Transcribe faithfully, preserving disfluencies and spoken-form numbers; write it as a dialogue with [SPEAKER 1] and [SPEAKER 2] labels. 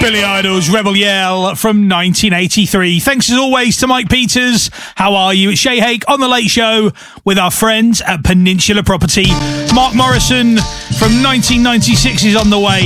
[SPEAKER 1] Billy Idol's Rebel Yell from nineteen eighty-three. Thanks as always to Mike Peters. How are you? It's Shay Hake on The Late Show with our friends at Peninsula Property. Mark Morrison from nineteen ninety-six is on the way.